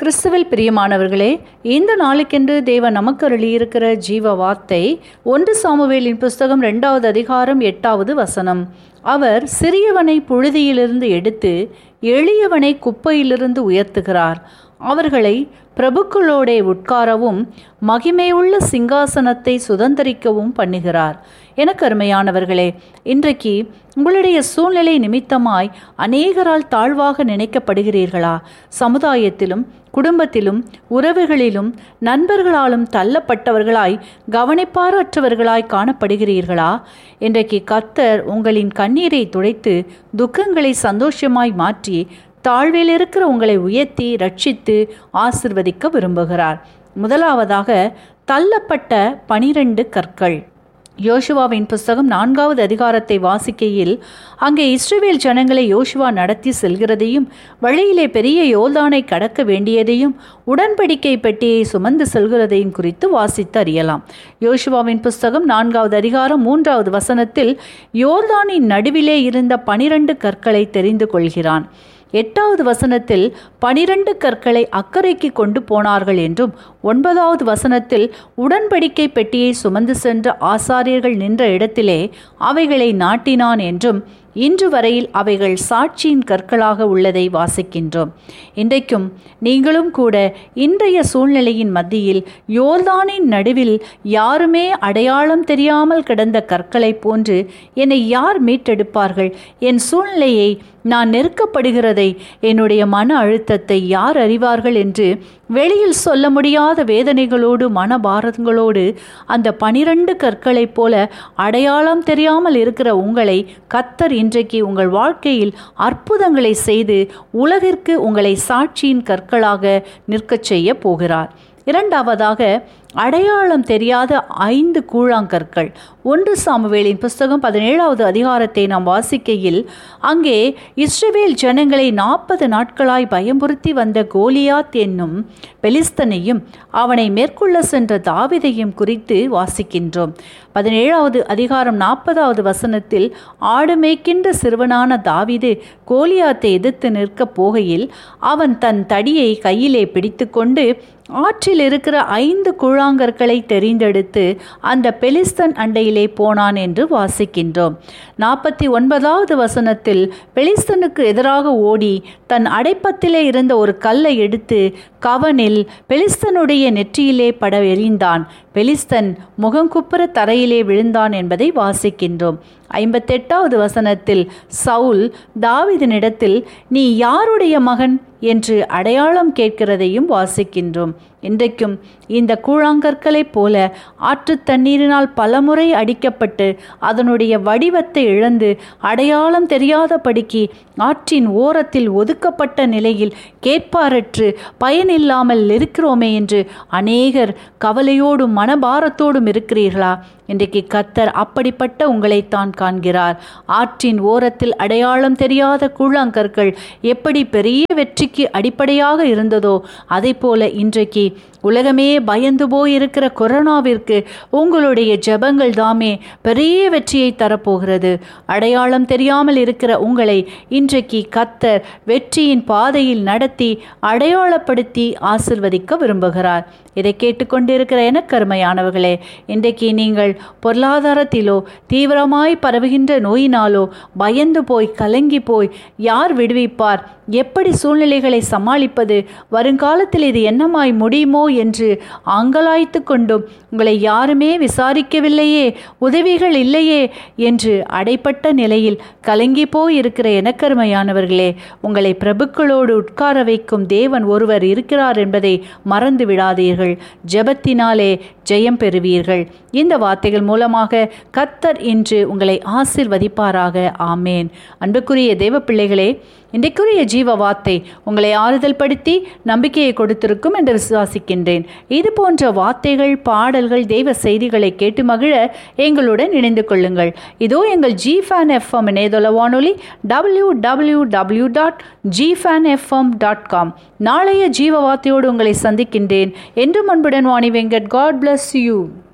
கிறிஸ்துவில் பிரியமானவர்களே, இந்த நாளுக்கென்று தேவன் நமக்கு அருளியிருக்கிற ஜீவ வார்த்தை 1 சாமுவேலின் புஸ்தகம் 2வது அதிகாரம் 8வது வசனம். அவர் சிறியவனை புழுதியிலிருந்து எடுத்து எளியவனை குப்பையிலிருந்து உயர்த்துகிறார். அவர்களை பிரபுக்களோடே உட்காரவும் மகிமையுள்ள சிங்காசனத்தை சுதந்தரிக்கவும் பண்ணுகிறார். எனக்கு அருமையானவர்களே, இன்றைக்கு உங்களுடைய சூழ்நிலை நிமித்தமாய் அநேகரால் தாழ்வாக நினைக்கப்படுகிறீர்களா? சமுதாயத்திலும் குடும்பத்திலும் உறவுகளிலும் நண்பர்களாலும் தள்ளப்பட்டவர்களாய் கவனிப்பாரற்றவர்களாய் காணப்படுகிறீர்களா? இன்றைக்கு கர்த்தர் உங்களின் கண்ணீரை துடைத்து துக்கங்களை சந்தோஷமாய் மாற்றி தாழ்வில் இருக்கிற உங்களை உயர்த்தி ரட்சித்து ஆசிர்வதிக்க விரும்புகிறார். முதலாவதாக, தள்ளப்பட்ட 12 கற்கள். யோசுவாவின் புஸ்தகம் 4வது அதிகாரத்தை வாசிக்கையில் அங்கே இஸ்ரவேல் ஜனங்களை யோசுவா நடத்தி செல்கிறதையும் வழியிலே பெரிய யோர்தானை கடக்க வேண்டியதையும் உடன்படிக்கை பெட்டியை சுமந்து செல்கிறதையும் குறித்து வாசித்து அறியலாம். யோசுவாவின் புஸ்தகம் 4வது அதிகாரம் 3வது வசனத்தில் யோர்தானின் நடுவிலே இருந்த 12 கற்களை தெரிந்து கொள்கிறான். 8வது வசனத்தில் 12 கற்களை அக்கறைக்கு கொண்டு போனார்கள் என்றும் 9வது வசனத்தில் உடன்படிக்கை பெட்டியை சுமந்து சென்ற ஆசாரியர்கள் நின்ற இடத்திலே அவைகளை நாட்டினான் என்றும் இன்று வரையில் அவைகள் சாட்சியின் கற்களாக உள்ளதை வாசிக்கின்றோம். இன்றைக்கும் நீங்களும் கூட இன்றைய சூழ்நிலையின் மத்தியில் யோர்தானின் நடுவில் யாருமே அடையாளம் தெரியாமல் கிடந்த கற்களை போன்று என்னை யார் மீட்டெடுப்பார்கள்? என் சூழ்நிலையை, நான் நெருக்கப்படுகிறதை, என்னுடைய மன அழுத்தத்தை யார் அறிவார்கள் என்று வெளியில் சொல்ல முடியாத வேதனைகளோடு மனபாரங்களோடு அந்த 12 கற்களைப் போல அடையாளம் தெரியாமல் இருக்கிற உங்களை கர்த்தர் இன்றைக்கு உங்கள் வாழ்க்கையில் அற்புதங்களை செய்து உலகிற்கு உங்களை சாட்சியின் கற்களாக நிற்கச் செய்ய போகிறார். இரண்டாவதாக, அடையாளம் தெரியாத 5 கூழாங்கற்கள். 1 சாமுவேலின் புஸ்தகம் 17வது அதிகாரத்தை நாம் வாசிக்கையில் அங்கே இஸ்ரவேல் ஜனங்களை 40 நாட்களாய் பயமுறுத்தி வந்த கோலியாத் என்னும் பெலிஸ்தனையும் அவனை மேற்கொள்ள சென்ற தாவீதையும் குறித்து வாசிக்கின்றோம். 17வது அதிகாரம் 40வது வசனத்தில் ஆடு மேய்க்கின்ற சிறுவனான தாவீது கோலியாத்தை எதிர்த்து நிற்கப் போகையில் அவன் தன் தடியை கையிலே பிடித்து கொண்டு ஆற்றில் இருக்கிற 5 கூழாங்கற்களை தெரிந்தெடுத்து அந்த பெலிஸ்தன் அண்டையிலே போனான் என்று வாசிக்கின்றோம். 49வது வசனத்தில் பெலிஸ்தனுக்கு எதிராக ஓடி தன் அடைப்பத்திலே இருந்த ஒரு கல்லை எடுத்து கவனில் பெலிஸ்தனுடைய நெற்றியிலே பட எறிந்தான். பெலிஸ்தன் முகங்குப்புற தரையிலே விழுந்தான் என்பதை வாசிக்கின்றோம். 58வது வசனத்தில் சவுல் தாவீதினிடத்தில் நீ யாருடைய மகன் என்று அடையாளம் கேட்கிறதையும் வாசிக்கின்றோம். இன்றைக்கும் இந்த கூழாங்கற்களைப் போல ஆற்று தண்ணீரினால் பலமுறை அடிக்கப்பட்டு அதனுடைய வடிவத்தை இழந்து அடையாளம் தெரியாதபடிக்கு ஆற்றின் ஓரத்தில் ஒதுக்கப்பட்ட நிலையில் கேட்பாரற்று பயனில்லாமல் இருக்கிறோமே என்று அநேகர் கவலையோடும் மனபாரத்தோடும் இருக்கிறீர்களா? இன்றைக்கு கர்த்தர் அப்படிப்பட்ட உங்களைத்தான் காண்கிறார். ஆற்றின் ஓரத்தில் அடையாளம் தெரியாத கூழாங்கற்கள் எப்படி பெரிய வெற்றிக்கு அடிப்படையாக இருந்ததோ அதை போல இன்றைக்கு உலகமே பயந்து போயிருக்கிற கொரோனாவிற்கு உங்களுடைய ஜெபங்கள் தாமே பெரிய வெற்றியை தரப்போகிறது. அடையாளம் தெரியாமல் இருக்கிற உங்களை இன்றைக்கு கர்த்தர் வெற்றியின் பாதையில் நடத்தி அடையாளப்படுத்தி ஆசிர்வதிக்க விரும்புகிறார். இதை கேட்டுக்கொண்டிருக்கிற எனக்கு அருமையானவர்களே, இன்றைக்கு நீங்கள் பொருளாதாரத்திலோ தீவிரமாய் பரவுகின்ற நோயினாலோ பயந்து போய் கலங்கி போய் யார் விடுவிப்பார், எப்படி சூழ்நிலைகளை சமாளிப்பது, வருங்காலத்தில் இது என்னமாய் முடியுமோ என்று ஆங்கலாய்த்து கொண்டும் உங்களை யாருமே விசாரிக்கவில்லையே, உதவிகள் இல்லையே என்று அடைப்பட்ட நிலையில் கலங்கி போயிருக்கிற எனக்கருமையானவர்களே, உங்களை பிரபுக்களோடு உட்கார வைக்கும் தேவன் ஒருவர் இருக்கிறார் என்பதை மறந்து விடாதீர்கள். ஜெபத்தினாலே ஜெயம் பெறுவீர்கள். இந்த வார்த்தைகள் மூலமாக கர்த்தர் இன்று உங்களை ஆசீர்வதிப்பாராக. ஆமேன். அன்புக்குரிய தேவ பிள்ளைகளே, இன்றைக்குரிய ஜீவ வார்த்தை உங்களை ஆறுதல் படுத்தி நம்பிக்கையை கொடுத்திருக்கும் என்று விசுவாசிக்கின்றேன். இது போன்ற வார்த்தைகள், பாடல்கள், தெய்வ செய்திகளை கேட்டு மகிழ எங்களுடன் இணைந்து கொள்ளுங்கள். இதோ எங்கள் GFAN FM இணையதள வானொலி www.gfanfm.com. நாளைய ஜீவ வார்த்தையோடு உங்களை சந்திக்கின்றேன். என்றும் அன்புடன் Vani Venkat. God bless you.